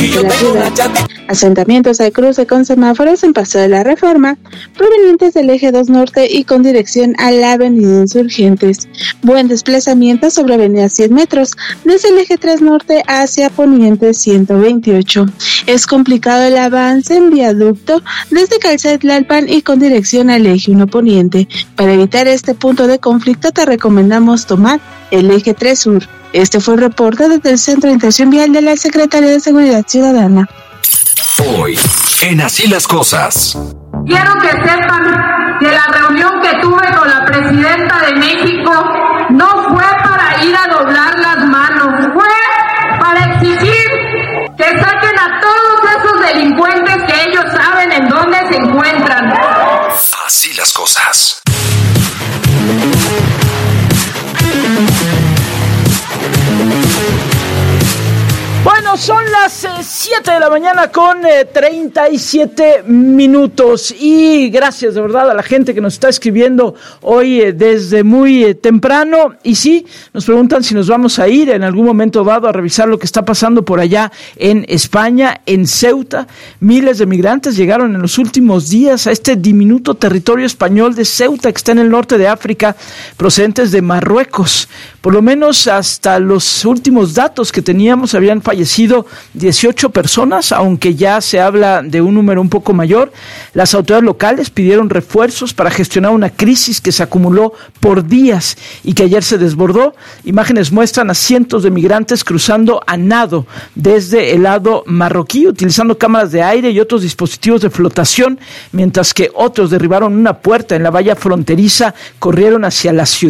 de la ciudad. Asentamientos al cruce con semáforos en Paso de la Reforma, provenientes del eje 2 Norte y con dirección a la avenida Insurgentes. Buen desplazamiento sobre avenida 100 metros, desde el eje 3 Norte hacia Poniente 128. Es complicado el avance en viaducto desde Calzada Tlalpan y con dirección al eje 1 Poniente. Para evitar este punto de conflicto te recomendamos tomar el eje 3 Sur. Este fue el reporte desde el Centro de Intervención Vial de la Secretaría de Seguridad Ciudadana. Hoy, en Así las Cosas. Quiero que sepan que la reunión que tuve con la presidenta de México no fue para ir a doblar las manos, fue para exigir que saquen a todos esos delincuentes que ellos saben en dónde se encuentran. Así las cosas. Bueno, son las 7 de la mañana con 37 minutos y gracias de verdad a la gente que nos está escribiendo hoy desde muy temprano. Y sí, nos preguntan si nos vamos a ir en algún momento dado a revisar lo que está pasando por allá en España, en Ceuta. Miles de migrantes llegaron en los últimos días a este diminuto territorio español de Ceuta, que está en el norte de África, procedentes de Marruecos. Por lo menos hasta los últimos datos que teníamos habían fallecido 18 personas, aunque ya se habla de un número un poco mayor. Las autoridades locales pidieron refuerzos para gestionar una crisis que se acumuló por días y que ayer se desbordó. Imágenes muestran a cientos de migrantes cruzando a nado desde el lado marroquí, utilizando cámaras de aire y otros dispositivos de flotación, mientras que otros derribaron una puerta en la valla fronteriza, corrieron hacia la ciudad.